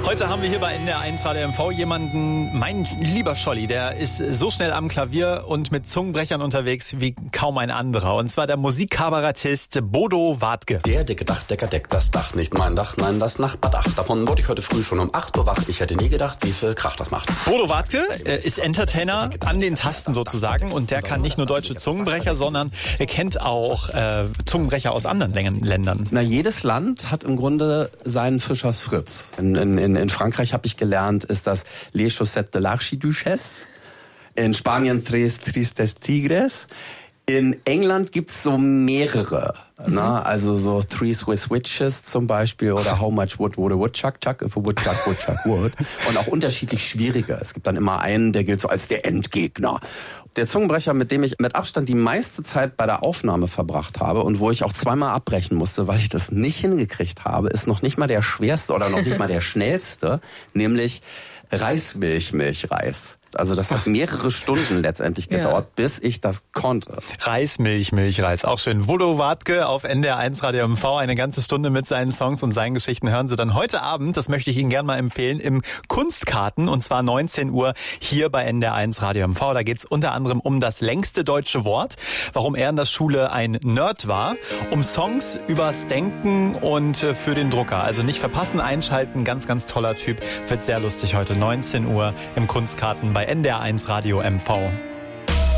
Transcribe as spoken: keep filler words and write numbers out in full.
Heute haben wir hier bei N D R eins Radio M V jemanden, mein lieber Scholli, der ist so schnell am Klavier und mit Zungenbrechern unterwegs wie kaum ein anderer. Und zwar der Musikkabarettist Bodo Wartke. Der dicke Dachdecker deckt das Dach, nicht mein Dach, nein, das Nachbardach. Davon wurde ich heute früh schon um acht Uhr wach. Ich hätte nie gedacht, wie viel Krach das macht. Bodo Wartke äh, ist Entertainer an den Tasten sozusagen und der kann nicht nur deutsche Zungenbrecher, sondern er kennt auch äh, Zungenbrecher aus anderen Ländern. Na, jedes Land hat im Grunde seinen Fischers Fritz. In, in, in, in Frankreich habe ich gelernt, ist das Les Chaussettes de l'Archiduchesse. In Spanien Tres Tristes Tigres. In England gibt's so mehrere, mhm. ne? Also so Three Swiss Witches zum Beispiel oder How Much Wood Would a Woodchuck Chuck if a Woodchuck Woodchuck Would. Und auch unterschiedlich schwierige. Es gibt dann immer einen, der gilt so als der Endgegner. Der Zungenbrecher, mit dem ich mit Abstand die meiste Zeit bei der Aufnahme verbracht habe und wo ich auch zweimal abbrechen musste, weil ich das nicht hingekriegt habe, ist noch nicht mal der schwerste oder noch nicht mal der schnellste, nämlich Reismilchmilchreis. Also das hat mehrere Stunden letztendlich gedauert, ja. bis ich das konnte. Reis, Milch, Milchreis, auch schön. Bodo Wartke auf N D R eins Radio M V, eine ganze Stunde mit seinen Songs und seinen Geschichten hören Sie dann heute Abend, das möchte ich Ihnen gerne mal empfehlen, im Kunstkarten und zwar neunzehn Uhr hier bei N D R eins Radio M V. Da geht's unter anderem um das längste deutsche Wort, warum er in der Schule ein Nerd war, um Songs übers Denken und für den Drucker. Also nicht verpassen, einschalten, ganz, ganz toller Typ, wird sehr lustig heute, neunzehn Uhr im Kunstkarten bei N D R eins Radio M V.